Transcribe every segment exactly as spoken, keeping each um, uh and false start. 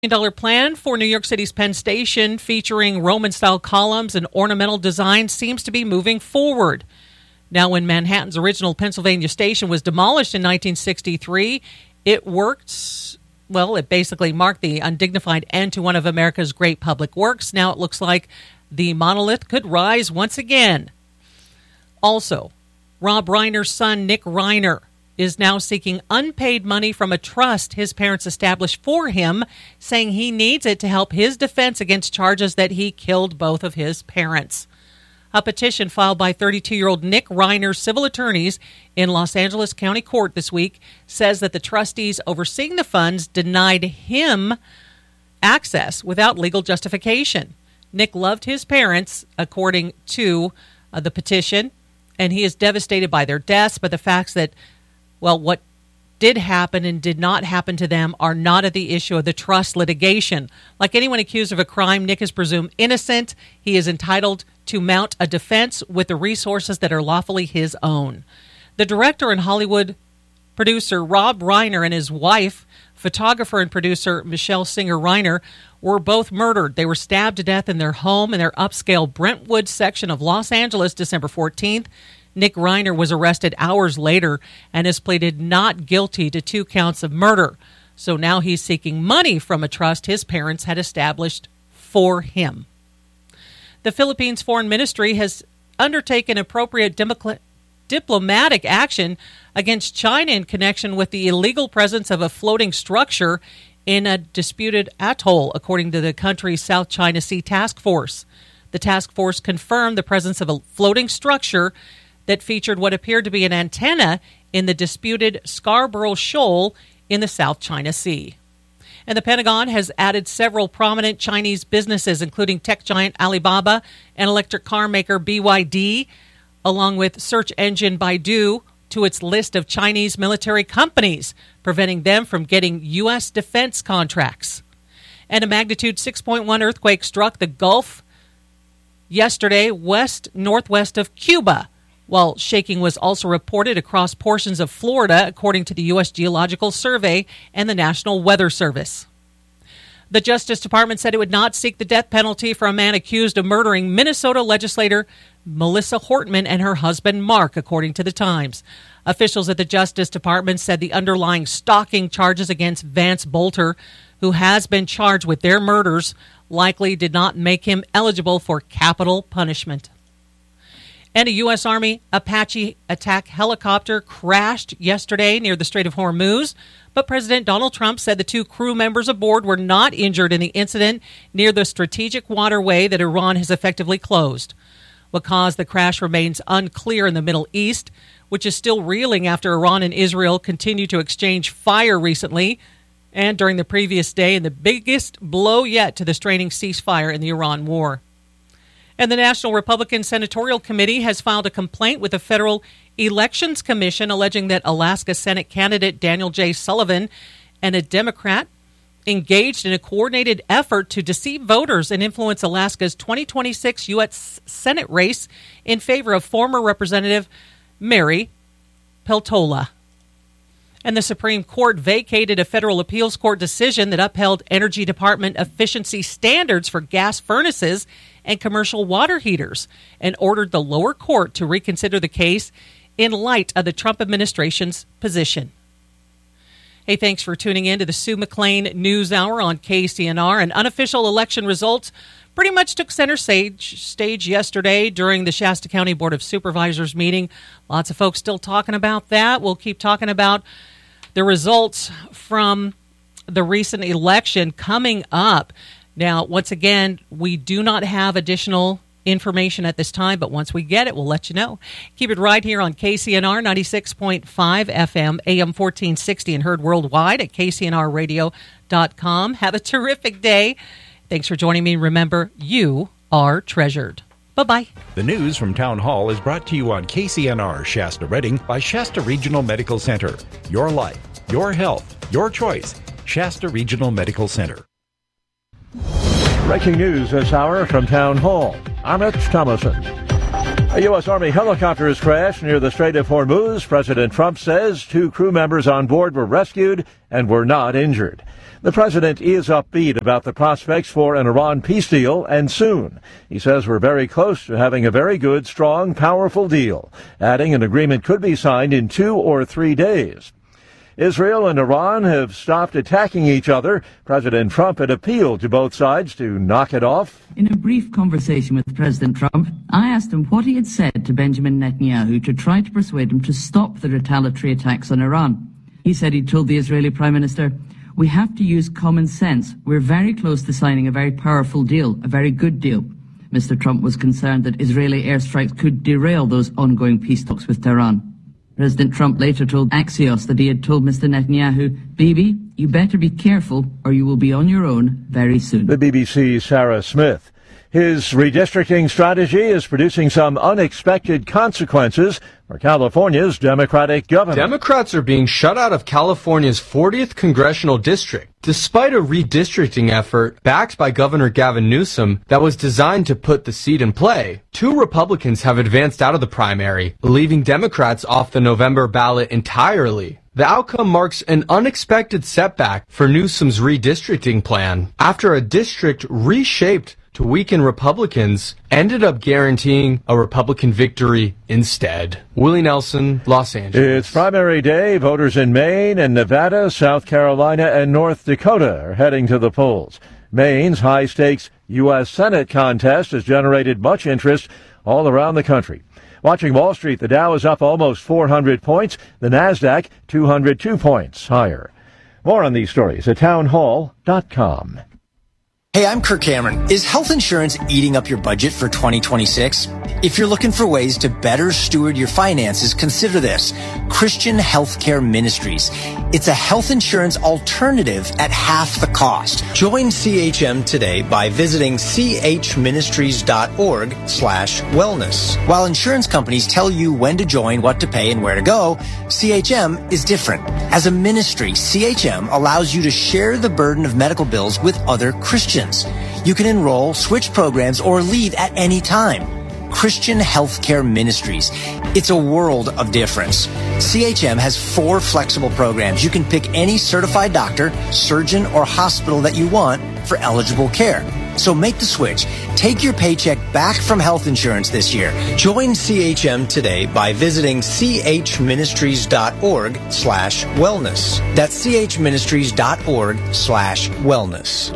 Dollar plan for New York City's Penn Station featuring Roman-style columns and ornamental design seems to be moving forward. Now, when Manhattan's original Pennsylvania station was demolished in nineteen sixty-three, it worked, well, it basically marked the undignified end to one of America's great public works. Now it looks like the monolith could rise once again. Also, Rob Reiner's son, Nick Reiner, is now seeking unpaid money from a trust his parents established for him, saying he needs it to help his defense against charges that he killed both of his parents. A petition filed by thirty-two-year-old Nick Reiner's civil attorneys in Los Angeles County Court this week says that the trustees overseeing the funds denied him access without legal justification. Nick loved his parents, according to uh, the petition, and he is devastated by their deaths, but the facts that Well, what did happen and did not happen to them are not at the issue of the trust litigation. Like anyone accused of a crime, Nick is presumed innocent. He is entitled to mount a defense with the resources that are lawfully his own. The director and Hollywood producer Rob Reiner and his wife, photographer and producer Michelle Singer Reiner, were both murdered. They were stabbed to death in their home in their upscale Brentwood section of Los Angeles December fourteenth. Nick Reiner was arrested hours later and has pleaded not guilty to two counts of murder. So now he's seeking money from a trust his parents had established for him. The Philippines Foreign Ministry has undertaken appropriate democl- diplomatic action against China in connection with the illegal presence of a floating structure in a disputed atoll, according to the country's South China Sea Task Force. The task force confirmed the presence of a floating structure that featured what appeared to be an antenna in the disputed Scarborough Shoal in the South China Sea. And the Pentagon has added several prominent Chinese businesses, including tech giant Alibaba and electric car maker B Y D, along with search engine Baidu, to its list of Chinese military companies, preventing them from getting U S defense contracts. And a magnitude six point one earthquake struck the Gulf yesterday, west-northwest of Cuba, while shaking was also reported across portions of Florida, according to the U S Geological Survey and the National Weather Service. The Justice Department said it would not seek the death penalty for a man accused of murdering Minnesota legislator Melissa Hortman and her husband Mark, according to the Times. Officials at the Justice Department said the underlying stalking charges against Vance Bolter, who has been charged with their murders, likely did not make him eligible for capital punishment. And a U S. Army Apache attack helicopter crashed yesterday near the Strait of Hormuz, but President Donald Trump said the two crew members aboard were not injured in the incident near the strategic waterway that Iran has effectively closed. What caused the crash remains unclear in the Middle East, which is still reeling after Iran and Israel continued to exchange fire recently and during the previous day, in the biggest blow yet to the straining ceasefire in the Iran war. And the National Republican Senatorial Committee has filed a complaint with the Federal Elections Commission alleging that Alaska Senate candidate Daniel J. Sullivan and a Democrat engaged in a coordinated effort to deceive voters and influence Alaska's twenty twenty-six U S Senate race in favor of former Representative Mary Peltola. And the Supreme Court vacated a federal appeals court decision that upheld Energy Department efficiency standards for gas furnaces and commercial water heaters and ordered the lower court to reconsider the case in light of the Trump administration's position. Hey, thanks for tuning in to the Sue McLean News Hour on K C N R. And unofficial election results pretty much took center stage, stage yesterday during the Shasta County Board of Supervisors meeting. Lots of folks still talking about that. We'll keep talking about the results from the recent election coming up. Now, once again, we do not have additional information at this time, but once we get it, we'll let you know. Keep it right here on K C N R ninety-six point five F M, A M fourteen sixty, and heard worldwide at K C N R radio dot com. Have a terrific day. Thanks for joining me. Remember, you are treasured. Bye-bye. The news from Town Hall is brought to you on K C N R Shasta Redding by Shasta Regional Medical Center. Your life, your health, your choice. Shasta Regional Medical Center. Breaking news this hour from Town Hall. I'm Rich Thomason. A U S. Army helicopter has crashed near the Strait of Hormuz. President Trump says two crew members on board were rescued and were not injured. The president is upbeat about the prospects for an Iran peace deal, and soon. He says we're very close to having a very good, strong, powerful deal, adding an agreement could be signed in two or three days. Israel and Iran have stopped attacking each other. President Trump had appealed to both sides to knock it off. In a brief conversation with President Trump, I asked him what he had said to Benjamin Netanyahu to try to persuade him to stop the retaliatory attacks on Iran. He said he'd told the Israeli Prime Minister, "We have to use common sense. We're very close to signing a very powerful deal, a very good deal." Mister Trump was concerned that Israeli airstrikes could derail those ongoing peace talks with Tehran. President Trump later told Axios that he had told Mister Netanyahu, "Bibi, you better be careful or you will be on your own very soon." The B B C's Sarah Smith. His redistricting strategy is producing some unexpected consequences for California's Democratic government. Democrats are being shut out of California's fortieth congressional district, despite a redistricting effort backed by Governor Gavin Newsom that was designed to put the seat in play. Two Republicans have advanced out of the primary, leaving Democrats off the November ballot entirely. The outcome marks an unexpected setback for Newsom's redistricting plan, after a district reshaped to weaken Republicans ended up guaranteeing a Republican victory instead. Willie Nelson, Los Angeles. It's primary day. Voters in Maine and Nevada, South Carolina, and North Dakota are heading to the polls. Maine's high-stakes U S. Senate contest has generated much interest all around the country. Watching Wall Street, the Dow is up almost four hundred points, the NASDAQ two hundred two points higher. More on these stories at townhall dot com. Hey, I'm Kirk Cameron. Is health insurance eating up your budget for twenty twenty-six? If you're looking for ways to better steward your finances, consider this. Christian Healthcare Ministries. It's a health insurance alternative at half the cost. Join C H M today by visiting chministries.org slash wellness. While insurance companies tell you when to join, what to pay, and where to go, C H M is different. As a ministry, C H M allows you to share the burden of medical bills with other Christians. You can enroll, switch programs, or leave at any time. Christian Healthcare Ministries. It's a world of difference. C H M has four flexible programs. You can pick any certified doctor, surgeon, or hospital that you want for eligible care. So make the switch. Take your paycheck back from health insurance this year. Join C H M today by visiting chministries.org slash wellness. That's chministries.org slash wellness.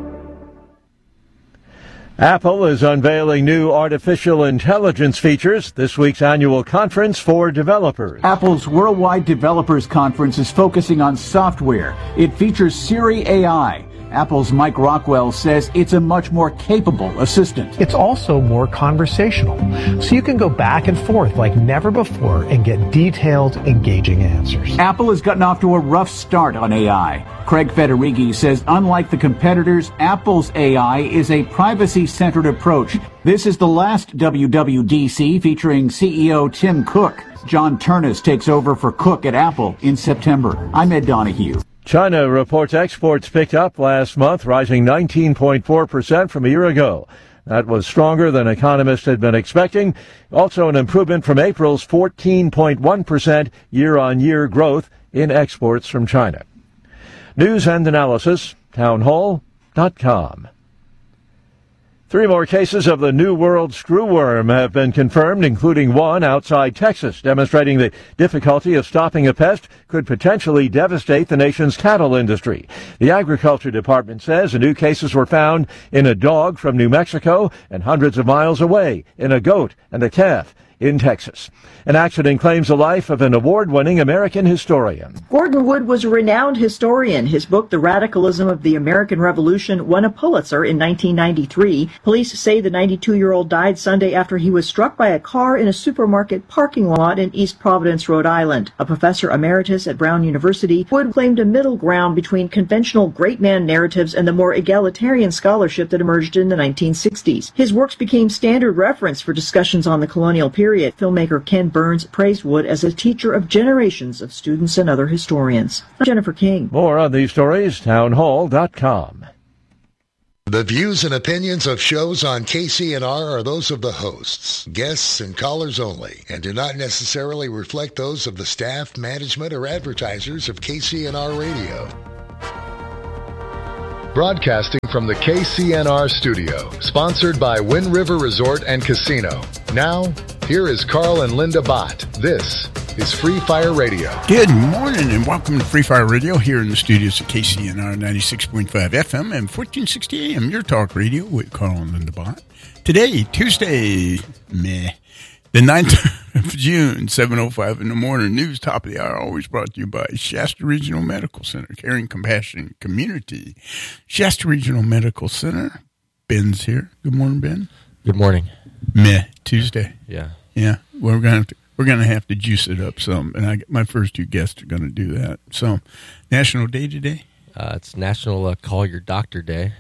Apple is unveiling new artificial intelligence features, this week's annual conference for developers. Apple's Worldwide Developers Conference is focusing on software. It features Siri A I. Apple's Mike Rockwell says it's a much more capable assistant. It's also more conversational, so you can go back and forth like never before and get detailed, engaging answers. Apple has gotten off to a rough start on A I. Craig Federighi says unlike the competitors, Apple's A I is a privacy-centered approach. This is the last W W D C featuring C E O Tim Cook. John Turnus takes over for Cook at Apple in September. I'm Ed Donahue. China reports exports picked up last month, rising nineteen point four percent from a year ago. That was stronger than economists had been expecting. Also an improvement from April's fourteen point one percent year-on-year growth in exports from China. News and analysis, townhall dot com. Three more cases of the New World screwworm have been confirmed, including one outside Texas, demonstrating the difficulty of stopping a pest could potentially devastate the nation's cattle industry. The Agriculture Department says the new cases were found in a dog from New Mexico and hundreds of miles away in a goat and a calf in Texas. An accident claims the life of an award-winning American historian. Gordon Wood was a renowned historian. His book, The Radicalism of the American Revolution, won a Pulitzer in nineteen ninety-three. Police say the ninety-two-year-old died Sunday after he was struck by a car in a supermarket parking lot in East Providence, Rhode Island. A professor emeritus at Brown University, Wood claimed a middle ground between conventional great man narratives and the more egalitarian scholarship that emerged in the nineteen sixties. His works became standard reference for discussions on the colonial period. Filmmaker Ken Burns praised Wood as a teacher of generations of students and other historians. I'm Jennifer King. More on these stories, townhall dot com. The views and opinions of shows on K C N R are those of the hosts, guests, and callers only, and do not necessarily reflect those of the staff, management, or advertisers of K C N R Radio. Broadcasting from the K C N R studio, sponsored by Wind River Resort and Casino. Now, here is Carl and Linda Bott. This is Free Fire Radio. Good morning and welcome to Free Fire Radio here in the studios of K C N R ninety-six point five F M and fourteen sixty A M, your talk radio with Carl and Linda Bott. Today, Tuesday, meh, the ninth of June, seven oh five in the morning. News top of the hour, always brought to you by Shasta Regional Medical Center, caring, compassion, community. Shasta Regional Medical Center. Ben's here. Good morning, Ben. Good morning. Meh, Tuesday. Yeah. Yeah, well, we're gonna have to we're gonna have to juice it up some, and I my first two guests are gonna do that. So, National Day today. Uh, it's National uh, Call Your Doctor Day.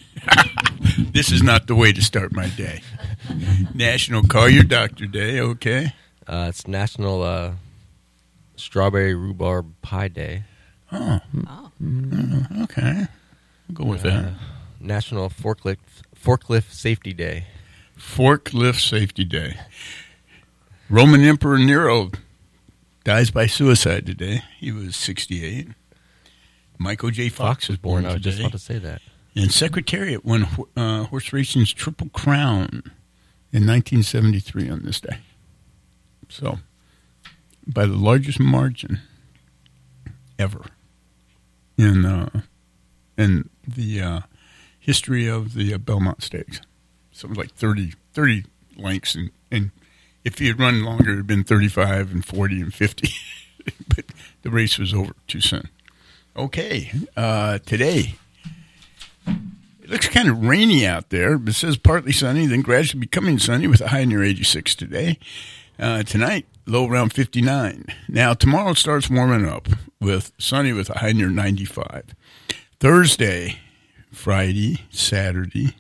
This is not the way to start my day. National Call Your Doctor Day. Okay. Uh, it's National uh, Strawberry Rhubarb Pie Day. Oh. oh. oh okay. I'll go with uh, that. National Forklift Forklift Safety Day. Forklift Safety Day. Roman Emperor Nero dies by suicide today. He was sixty-eight. Michael J. Fox, Fox was born, born I was today. just about to say that. And Secretariat won uh, horse racing's Triple Crown in nineteen seventy-three on this day. So, by the largest margin ever in uh, in the uh, history of the uh, Belmont Stakes. Something like thirty, thirty lengths, and, and if he had run longer, it would have been thirty-five and forty and fifty. But the race was over too soon. Okay, uh, today, it looks kind of rainy out there, but it says partly sunny, then gradually becoming sunny with a high near eighty-six today. Uh, tonight, low around fifty-nine. Now, tomorrow it starts warming up with sunny with a high near ninety-five. Thursday, Friday, Saturday,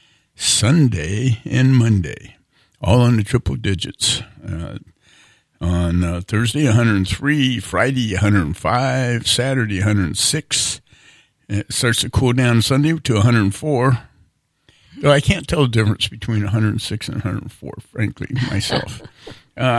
Sunday, and Monday, all in the triple digits. Uh, on uh, Thursday, one hundred three, Friday, one hundred five, Saturday, one hundred six. It starts to cool down Sunday to one hundred four. Though I can't tell the difference between one hundred six and one hundred four, frankly, myself. uh,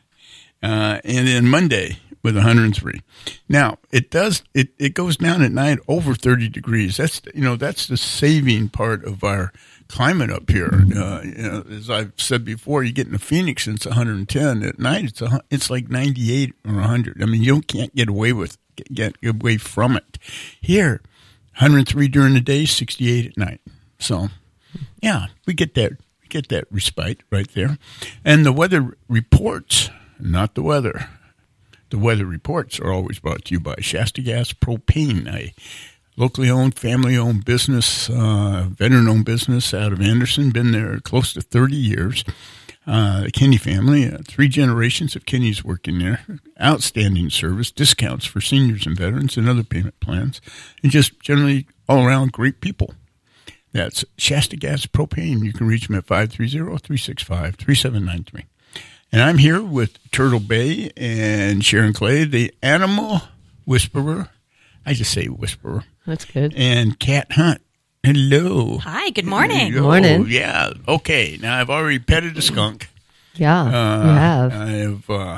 uh, and then Monday with one hundred three. Now, it does it, it goes down at night over thirty degrees. That's you know that's the saving part of our climate up here. Uh, you know, as I've said before, you get into Phoenix and it's one hundred ten at night. It's a, it's like ninety-eight or one hundred. I mean, you can't get away with get, get away from it. Here, one hundred three during the day, sixty-eight at night. So, yeah, we get that we get that respite right there. And the weather reports, not the weather. The weather reports are always brought to you by Shasta Gas Propane, a locally owned, family-owned business, uh, veteran-owned business out of Anderson. Been there close to thirty years. Uh, the Kinney family, uh, three generations of Kinney's working there. Outstanding service, discounts for seniors and veterans and other payment plans, and just generally all-around great people. That's Shasta Gas Propane. You can reach them at five three zero, three six five, three seven nine three. And I'm here with Turtle Bay and Sharon Clay, the animal whisperer. I just say whisperer. That's good. And Cat Hunt. Hello. Hi, good morning. Good morning. Yeah, okay. Now, I've already petted a skunk. Yeah, uh, you have. I have, uh,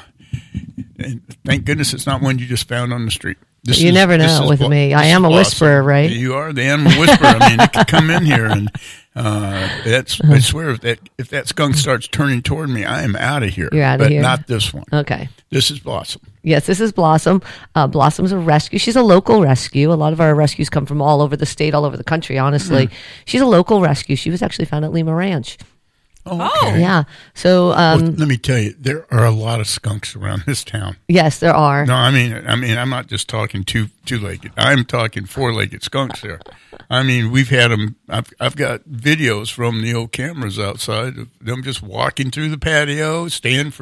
and thank goodness it's not one you just found on the street. This you is, never know with blo- me. I am a whisperer, awesome. Right? You are the animal whisperer. I mean, it could come in here, and uh, that's. I swear, if that if that skunk starts turning toward me, I am out of here. You're out of but here. But not this one. Okay. This is Blossom. Yes, this is Blossom. Uh, Blossom's a rescue. She's a local rescue. A lot of our rescues come from all over the state, all over the country, honestly. Mm. She's a local rescue. She was actually found at Lima Ranch. Oh, okay. Yeah. So um, well, let me tell you, there are a lot of skunks around this town. Yes, there are. No, I mean, I mean, I'm not just talking two two-legged. I'm talking four-legged skunks there. I mean, we've had them. I've I've got videos from the old cameras outside of them just walking through the patio, staying for